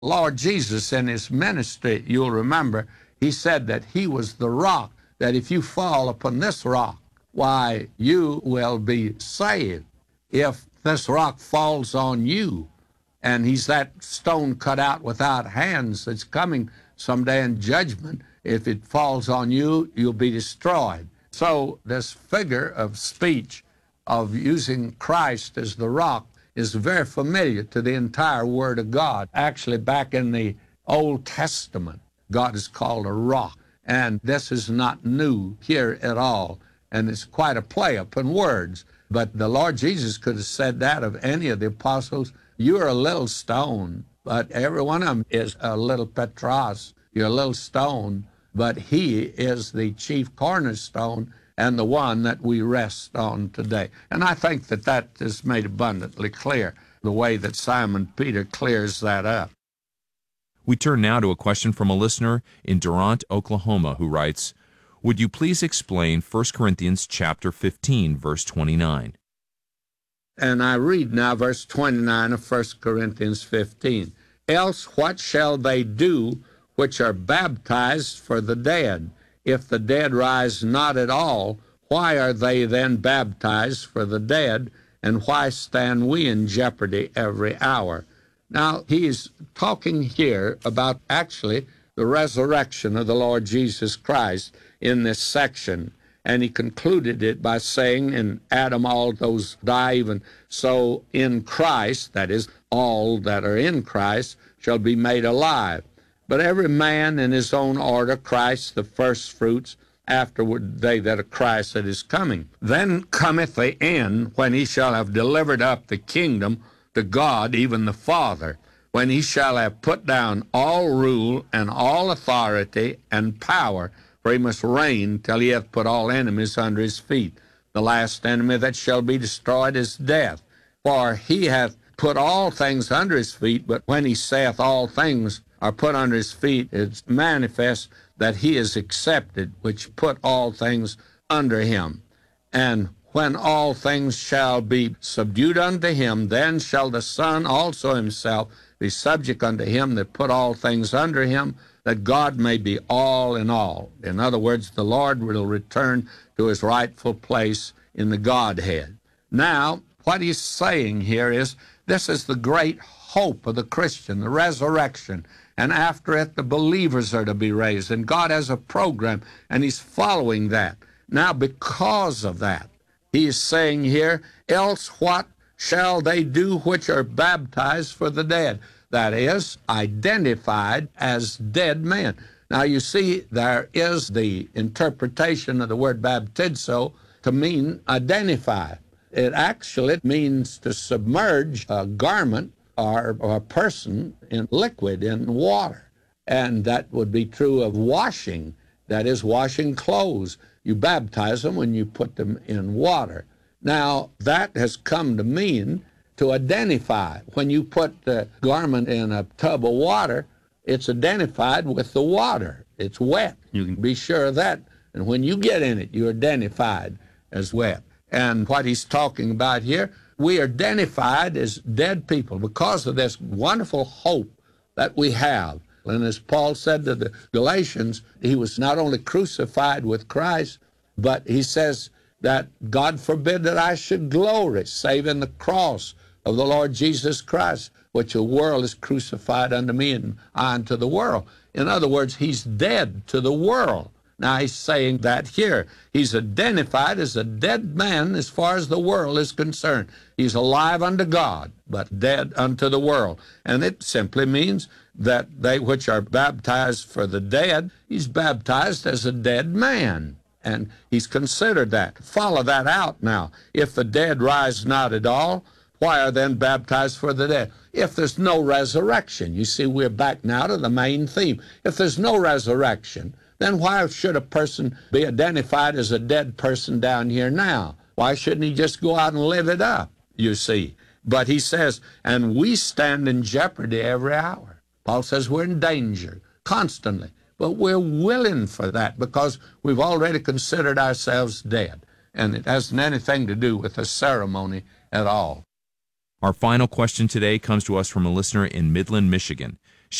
Lord Jesus in his ministry, you'll remember, he said that he was the rock, that if you fall upon this rock, why, you will be saved. If this rock falls on you, and he's that stone cut out without hands that's coming someday in judgment, if it falls on you, you'll be destroyed. So this figure of speech of using Christ as the rock is very familiar to the entire Word of God. Actually, back in the Old Testament, God is called a rock. And this is not new here at all. And it's quite a play upon words. But the Lord Jesus could have said that of any of the apostles. You're a little stone, but every one of them is a little Petros. You're a little stone, but he is the chief cornerstone and the one that we rest on today. And I think that that is made abundantly clear, the way that Simon Peter clears that up. We turn now to a question from a listener in Durant, Oklahoma, who writes, "Would you please explain 1 Corinthians chapter 15, verse 29? And I read now verse 29 of 1 Corinthians 15. Else what shall they do which are baptized for the dead? If the dead rise not at all, why are they then baptized for the dead? And why stand we in jeopardy every hour? Now, he's talking here about actually the resurrection of the Lord Jesus Christ in this section. And he concluded it by saying, in Adam all those die, even so in Christ, that is, all that are in Christ, shall be made alive. But every man in his own order, Christ the firstfruits, afterward they that are Christ that is coming. Then cometh the end, when he shall have delivered up the kingdom to God, even the Father, when he shall have put down all rule and all authority and power, for he must reign till he hath put all enemies under his feet. The last enemy that shall be destroyed is death. For he hath put all things under his feet, but when he saith all things are put under his feet, it's manifest that he is accepted, which put all things under him. And when all things shall be subdued unto him, then shall the Son also himself be subject unto him that put all things under him, that God may be all in all. In other words, the Lord will return to his rightful place in the Godhead. Now, what he's saying here is, this is the great hope of the Christian, the resurrection. And after it, the believers are to be raised. And God has a program, and he's following that. Now, because of that, he is saying here, else what shall they do which are baptized for the dead? That is, identified as dead men. Now, you see, there is the interpretation of the word baptizo to mean identify. It actually means to submerge a garment or a person in liquid, in water. And that would be true of washing, that is, washing clothes. You baptize them when you put them in water. Now, that has come to mean to identify. When you put the garment in a tub of water, it's identified with the water. It's wet. You can be sure of that. And when you get in it, you're identified as wet. And what he's talking about here, we are identified as dead people because of this wonderful hope that we have. And as Paul said to the Galatians, he was not only crucified with Christ, but he says that God forbid that I should glory, save in the cross of the Lord Jesus Christ, which the world is crucified unto me and I unto the world. In other words, he's dead to the world. Now, he's saying that here. He's identified as a dead man as far as the world is concerned. He's alive unto God, but dead unto the world. And it simply means that they which are baptized for the dead, he's baptized as a dead man. And he's considered that. Follow that out now. If the dead rise not at all, why are then baptized for the dead? If there's no resurrection, you see, we're back now to the main theme. If there's no resurrection, then why should a person be identified as a dead person down here now? Why shouldn't he just go out and live it up, you see? But he says, and we stand in jeopardy every hour. Paul says we're in danger constantly, but we're willing for that because we've already considered ourselves dead, and it hasn't anything to do with the ceremony at all. Our final question today comes to us from a listener in Midland, Michigan.